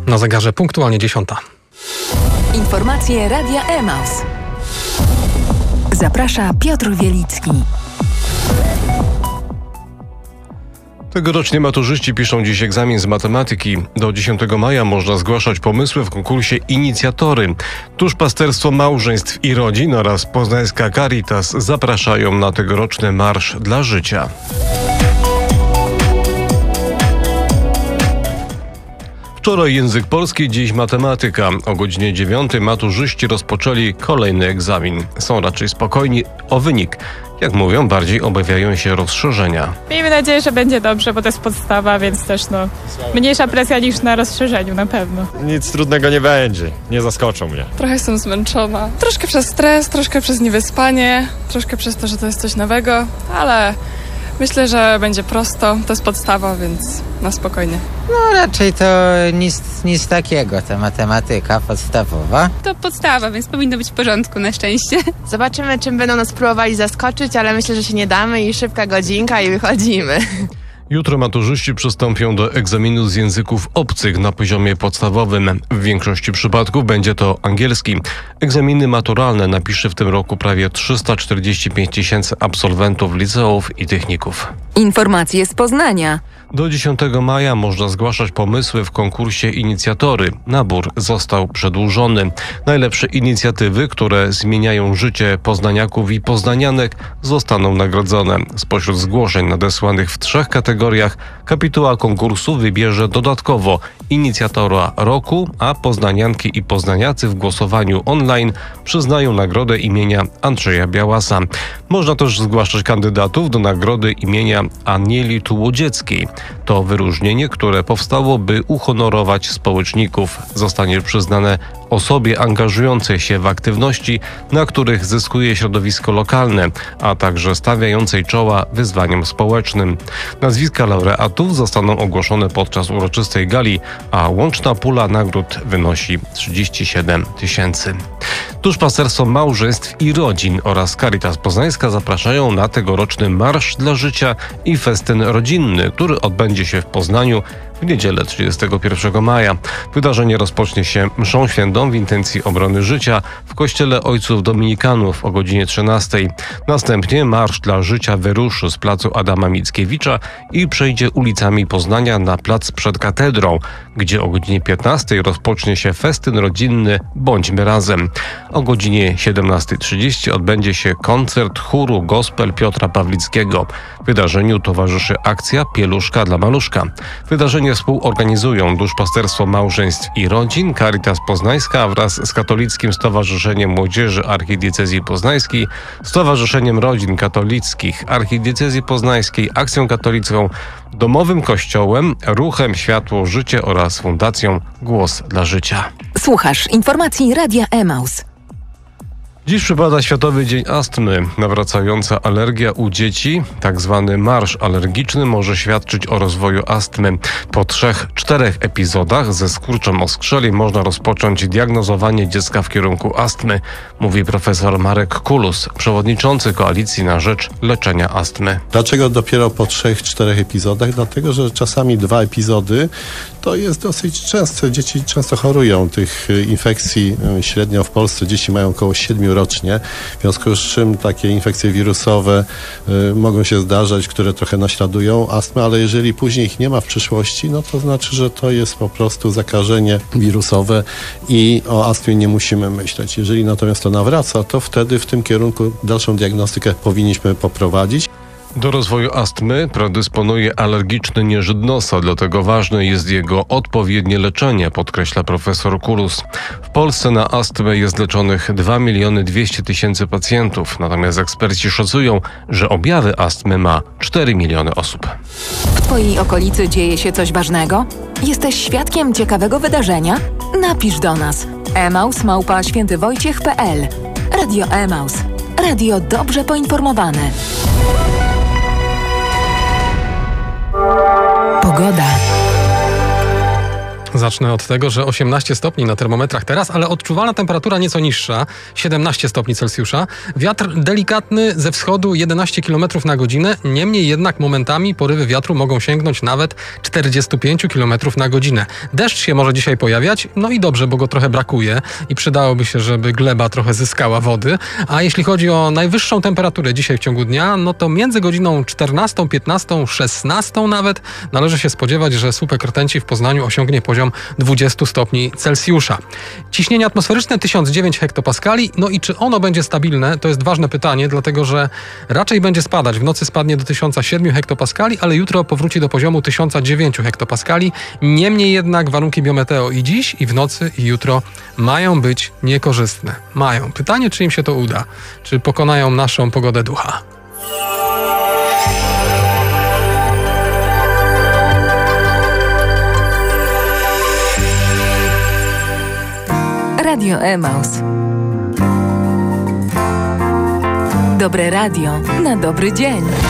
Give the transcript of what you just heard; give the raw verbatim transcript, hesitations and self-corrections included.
Na zegarze punktualnie dziesiąta. Informacje Radia Emaus. Zaprasza Piotr Wielicki. Tegoroczni maturzyści piszą dziś egzamin z matematyki. Do dziesiątego maja można zgłaszać pomysły w konkursie Inicjatory. Duszpasterstwo Małżeństw i Rodzin oraz poznańska Caritas zapraszają na tegoroczny Marsz dla Życia. Wczoraj język polski, dziś matematyka. O godzinie dziewiątej maturzyści rozpoczęli kolejny egzamin. Są raczej spokojni o wynik. Jak mówią, bardziej obawiają się rozszerzenia. Miejmy nadzieję, że będzie dobrze, bo to jest podstawa, więc też no, mniejsza presja niż na rozszerzeniu na pewno. Nic trudnego nie będzie, nie zaskoczą mnie. Trochę jestem zmęczona. Troszkę przez stres, troszkę przez niewyspanie, troszkę przez to, że to jest coś nowego, ale myślę, że będzie prosto. To jest podstawa, więc na spokojnie. No raczej to nic, nic takiego, ta matematyka podstawowa. To podstawa, więc powinno być w porządku na szczęście. Zobaczymy, czym będą nas próbowali zaskoczyć, ale myślę, że się nie damy i szybka godzinka i wychodzimy. Jutro maturzyści przystąpią do egzaminu z języków obcych na poziomie podstawowym. W większości przypadków będzie to angielski. Egzaminy maturalne napisze w tym roku prawie trzysta czterdzieści pięć tysięcy absolwentów liceów i techników. Informacje z Poznania. Do dziesiątego maja można zgłaszać pomysły w konkursie Inicjatory. Nabór został przedłużony. Najlepsze inicjatywy, które zmieniają życie poznaniaków i poznanianek, zostaną nagrodzone. Spośród zgłoszeń nadesłanych w trzech kategoriach kapituła konkursu wybierze dodatkowo inicjatora roku, a poznanianki i poznaniacy w głosowaniu online przyznają nagrodę imienia Andrzeja Białasa. Można też zgłaszać kandydatów do nagrody imienia Anieli Tułodzieckiej. To wyróżnienie, które powstało, by uhonorować społeczników. Zostanie przyznane osobie angażującej się w aktywności, na których zyskuje środowisko lokalne, a także stawiającej czoła wyzwaniom społecznym. Nazwiska laureatów zostaną ogłoszone podczas uroczystej gali, a łączna pula nagród wynosi trzydzieści siedem tysięcy. Duszpasterstwo Małżeństw i Rodzin oraz Caritas Poznańska zapraszają na tegoroczny Marsz dla Życia i festyn rodzinny, który odbędzie się w Poznaniu w niedzielę trzydziestego pierwszego maja. Wydarzenie rozpocznie się mszą świętą w intencji obrony życia w kościele Ojców Dominikanów o godzinie trzynastej. Następnie Marsz dla Życia wyruszy z placu Adama Mickiewicza i przejdzie ulicami Poznania na plac przed katedrą, gdzie o godzinie piętnastej rozpocznie się festyn rodzinny Bądźmy Razem. O godzinie siedemnastej trzydzieści odbędzie się koncert chóru gospel Piotra Pawlickiego. Wydarzeniu towarzyszy akcja Pieluszka dla Maluszka. Wydarzenie współorganizują Duszpasterstwo Małżeństw i Rodzin, Caritas Poznańska wraz z Katolickim Stowarzyszeniem Młodzieży Archidiecezji Poznańskiej, Stowarzyszeniem Rodzin Katolickich Archidiecezji Poznańskiej, Akcją Katolicką, Domowym Kościołem, Ruchem Światło Życie oraz Fundacją Głos dla Życia. Słuchasz informacji Radia Emaus. Dziś przypada Światowy Dzień Astmy. Nawracająca alergia u dzieci, tak zwany marsz alergiczny, może świadczyć o rozwoju astmy. Po trzech, czterech epizodach ze skurczem oskrzeli można rozpocząć diagnozowanie dziecka w kierunku astmy, mówi profesor Marek Kulus, przewodniczący Koalicji na rzecz leczenia astmy. Dlaczego dopiero po trzech, czterech epizodach? Dlatego, że czasami dwa epizody to jest dosyć często. Dzieci często chorują. Tych infekcji średnio w Polsce dzieci mają około siedmiu rocznie, w związku z czym takie infekcje wirusowe y, mogą się zdarzać, które trochę naśladują astmę, ale jeżeli później ich nie ma w przyszłości, no to znaczy, że to jest po prostu zakażenie wirusowe i o astmie nie musimy myśleć. Jeżeli natomiast to nawraca, to wtedy w tym kierunku dalszą diagnostykę powinniśmy poprowadzić. Do rozwoju astmy predysponuje alergiczny nieżyt nosa, dlatego ważne jest jego odpowiednie leczenie, podkreśla profesor Kulus. W Polsce na astmę jest leczonych dwa miliony dwieście tysięcy pacjentów, natomiast eksperci szacują, że objawy astmy ma cztery miliony osób. W Twojej okolicy dzieje się coś ważnego? Jesteś świadkiem ciekawego wydarzenia? Napisz do nas. emaus małpa świętywojciech kropka pe el. Radio Emaus. Radio dobrze poinformowane. Pogoda. Zacznę od tego, że osiemnaście stopni na termometrach teraz, ale odczuwalna temperatura nieco niższa, siedemnaście stopni Celsjusza. Wiatr delikatny ze wschodu jedenaście kilometrów na godzinę, niemniej jednak momentami porywy wiatru mogą sięgnąć nawet czterdzieści pięć kilometrów na godzinę. Deszcz się może dzisiaj pojawiać, no i dobrze, bo go trochę brakuje i przydałoby się, żeby gleba trochę zyskała wody. A jeśli chodzi o najwyższą temperaturę dzisiaj w ciągu dnia, no to między godziną czternastą, piętnastą, szesnastą nawet należy się spodziewać, że słupek rtęci w Poznaniu osiągnie poziom dwadzieścia stopni Celsjusza. Ciśnienie atmosferyczne tysiąc dziewięć hektopaskali, no i czy ono będzie stabilne, to jest ważne pytanie, dlatego że raczej będzie spadać. W nocy spadnie do tysiąc siedem hektopaskali, ale jutro powróci do poziomu tysiąc dziewięć hektopaskali. Niemniej jednak warunki biometeo i dziś, i w nocy, i jutro mają być niekorzystne. Mają. Pytanie, czy im się to uda? Czy pokonają naszą pogodę ducha? Radio Emaus. Dobre radio na dobry dzień.